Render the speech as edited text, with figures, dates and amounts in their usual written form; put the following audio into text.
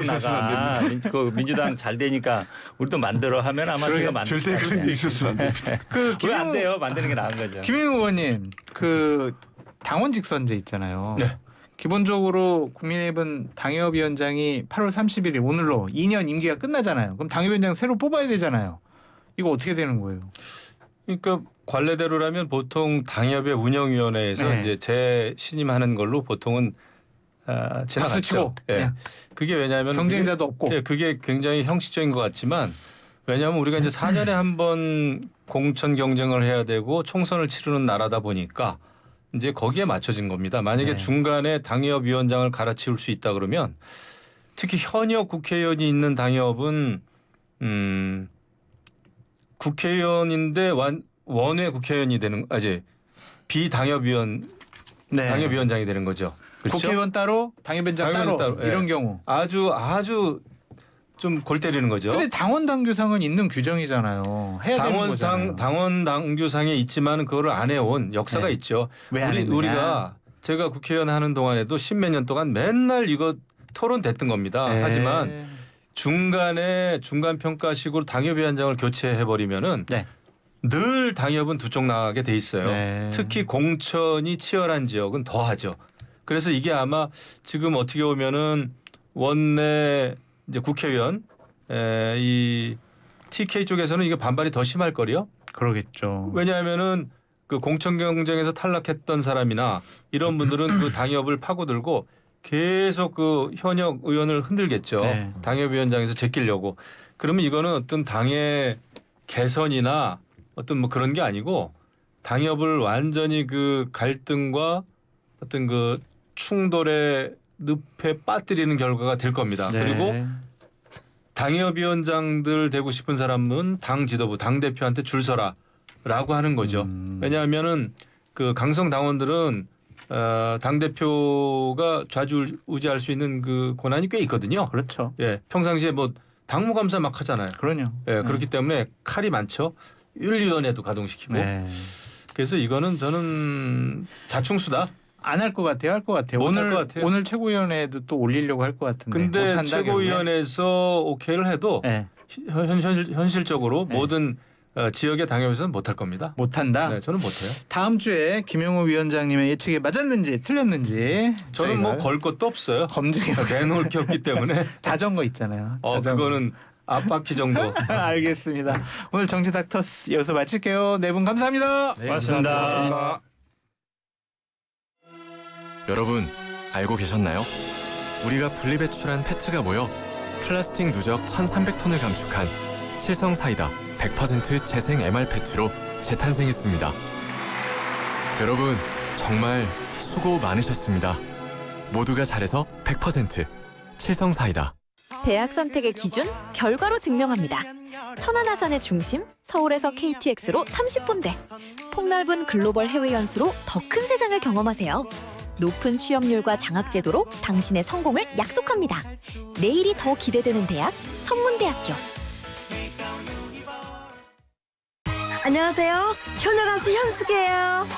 나가. 민주당 잘 되니까 우리도 만들어 하면 아마 제가 만들 수 절대 그런 게 있었으면 안 됩니다. 왜 안 돼요? 만드는 게 나은 거죠. 김영우 의원님 그 당원 직선제 있잖아요. 네. 기본적으로 국민의힘은 당협위원장이 8월 31일 오늘로 2년 임기가 끝나잖아요. 그럼 당협위원장 새로 뽑아야 되잖아요. 이거 어떻게 되는 거예요? 그러니까 관례대로라면 보통 당협의 운영위원회에서 네. 이제 재신임하는 걸로 보통은 지나갔죠. 치고, 예. 그게 왜냐하면 경쟁자도 없고. 예, 그게 굉장히 형식적인 것 같지만 왜냐하면 우리가 이제 4년에 한 번 공천 경쟁을 해야 되고 총선을 치르는 나라다 보니까 이제 거기에 맞춰진 겁니다. 만약에 네. 중간에 당협위원장을 갈아치울 수 있다 그러면 특히 현역 국회의원이 있는 당협은 국회의원인데 원외 국회의원이 되는 비당협위원 네. 당협위원장이 되는 거죠. 그렇죠? 국회의원 따로 당협위원장 따로 예. 이런 경우. 아주 좀 골 때리는 거죠. 근데 당원 당규상은 있는 규정이잖아요. 해야 되는 거잖아요. 당원 당규상에 있지만 그거를 안 해온 역사가 네. 있죠. 왜 안 했느냐? 우리가 제가 국회의원 하는 동안에도 십몇 년 동안 맨날 이거 토론됐던 겁니다. 네. 하지만 중간에 중간 평가식으로 당협위원장을 교체해 버리면은 네. 늘 당협은 두 쪽 나가게 돼 있어요. 네. 특히 공천이 치열한 지역은 더 하죠. 그래서 이게 아마 지금 어떻게 보면은 원내 이제 국회의원 이 TK 쪽에서는 이게 반발이 더 심할 거리요. 그러겠죠. 왜냐하면은 그 공천 경쟁에서 탈락했던 사람이나 이런 분들은 그 당협을 파고들고 계속 그 현역 의원을 흔들겠죠. 네. 당협위원장에서 제끼려고. 그러면 이거는 어떤 당의 개선이나 어떤 뭐 그런 게 아니고 당협을 완전히 그 갈등과 어떤 그 충돌의 늪에 빠뜨리는 결과가 될 겁니다. 네. 그리고 당협위원장들 되고 싶은 사람은 당 지도부, 당 대표한테 줄 서라라고 하는 거죠. 왜냐하면은 그 강성 당원들은 당 대표가 좌지우지할 수 있는 그 권한이 꽤 있거든요. 그렇죠. 예, 평상시에 뭐 당무감사 막 하잖아요. 그러요. 예, 그렇기 때문에 칼이 많죠. 윤리위원회도 가동시키고. 네. 그래서 이거는 저는 자충수다. 안 할 것 같아요. 할 것 같아요. 못할 것 같아요. 오늘 최고위원회도 또 올리려고 할 것 같은데. 근데 못한다, 최고위원회에서 오케이를 해도 네. 현실적으로 네. 모든 지역의 당협에서는 못할 겁니다. 못한다. 네, 저는 못해요. 다음 주에 김영우 위원장님의 예측이 맞았는지 틀렸는지 저는 뭐 저희가 걸 것도 없어요. 검증해 내놓을 게 없기 때문에. 자전거 있잖아요. 자전거. 그거는 앞바퀴 정도. 알겠습니다. 오늘 정치 닥터스 여기서 마칠게요. 네 분 감사합니다. 네, 고맙습니다. 여러분 알고 계셨나요? 우리가 분리배출한 페트가 모여 플라스틱 누적 1,300톤을 감축한 칠성사이다 100% 재생 MR 페트로 재탄생했습니다. 여러분 정말 수고 많으셨습니다. 모두가 잘해서 100% 칠성사이다. 대학 선택의 기준 결과로 증명합니다. 천안아산의 중심 서울에서 KTX로 30분대. 폭넓은 글로벌 해외 연수로 더 큰 세상을 경험하세요. 높은 취업률과 장학제도로 당신의 성공을 약속합니다. 내일이 더 기대되는 대학 선문대학교. 안녕하세요. 효녀 가수 현숙이에요.